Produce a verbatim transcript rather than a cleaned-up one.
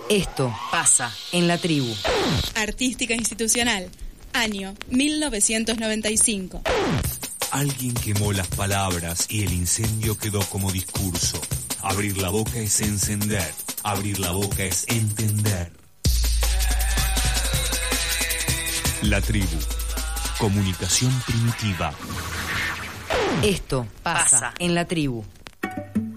Esto pasa en la tribu. Artística institucional, año mil novecientos noventa y cinco. Alguien quemó las palabras y el incendio quedó como discurso. Abrir la boca es encender, abrir la boca es entender. La tribu, comunicación primitiva. Esto pasa en la tribu.